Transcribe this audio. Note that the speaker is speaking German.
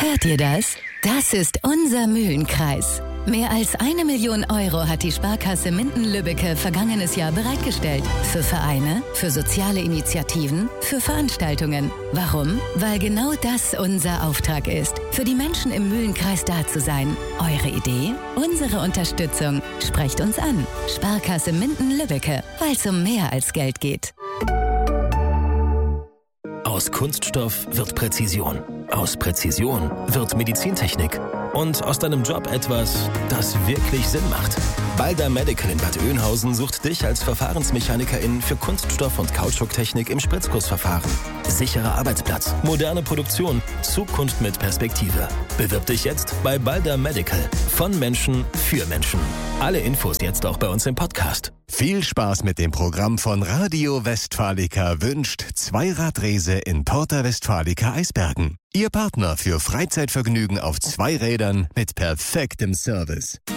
Hört ihr das? Das ist unser Mühlenkreis. Mehr als 1 Million Euro hat die Sparkasse Minden-Lübbecke vergangenes Jahr bereitgestellt. Für Vereine, für soziale Initiativen, für Veranstaltungen. Warum? Weil genau das unser Auftrag ist. Für die Menschen im Mühlenkreis da zu sein. Eure Idee? Unsere Unterstützung. Sprecht uns an. Sparkasse Minden-Lübbecke. Weil es um mehr als Geld geht. Aus Kunststoff wird Präzision. Aus Präzision wird Medizintechnik. Und aus deinem Job etwas, das wirklich Sinn macht. Balder Medical in Bad Oeynhausen sucht dich als Verfahrensmechanikerin für Kunststoff- und Kautschuktechnik im Spritzgussverfahren. Sicherer Arbeitsplatz, moderne Produktion, Zukunft mit Perspektive. Bewirb dich jetzt bei Balder Medical. Von Menschen für Menschen. Alle Infos jetzt auch bei uns im Podcast. Viel Spaß mit dem Programm von Radio Westfalica wünscht Zweiradrese in Porta Westfalica Eisbergen. Ihr Partner für Freizeitvergnügen auf 2 Rädern mit perfektem Service.